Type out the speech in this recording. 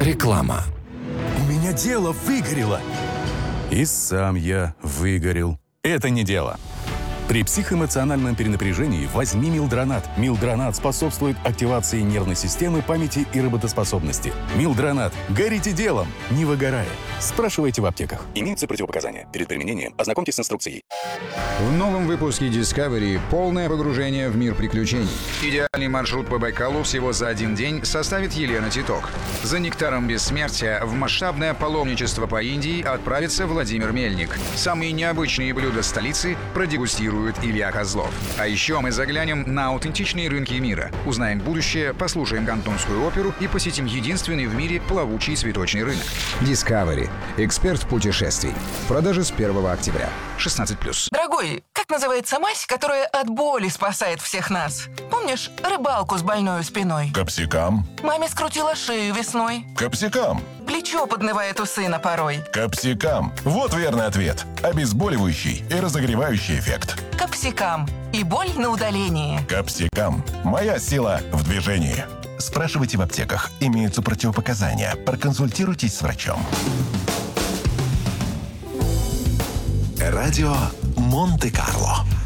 Реклама. У меня дело выгорело. И сам я выгорел. Это не дело. При психоэмоциональном перенапряжении возьми Милдронат. Милдронат способствует активации нервной системы, памяти и работоспособности. Милдронат. Горите делом, не выгорая. Спрашивайте в аптеках. Имеются противопоказания. Перед применением ознакомьтесь с инструкцией. В новом выпуске Discovery полное погружение в мир приключений. Идеальный маршрут по Байкалу всего за один день составит Елена Титок. За нектаром бессмертия в масштабное паломничество по Индии отправится Владимир Мельник. Самые необычные блюда столицы продегустирует Илья Козлов. А еще мы заглянем на аутентичные рынки мира, узнаем будущее, послушаем кантонскую оперу и посетим единственный в мире плавучий цветочный рынок. Discovery. Эксперт путешествий. В продаже с 1 октября. 16+. Дорогой, как называется мазь, которая от боли спасает всех нас? Помнишь рыбалку с больной спиной? Капсикам. Маме скрутила шею весной. Капсикам. Плечо поднывает у сына порой. Капсикам. Вот верный ответ. Обезболивающий и разогревающий эффект. Капсикам. И боль на удалении. Капсикам. Моя сила в движении. Спрашивайте в аптеках. Имеются противопоказания. Проконсультируйтесь с врачом. Радио Монте-Карло.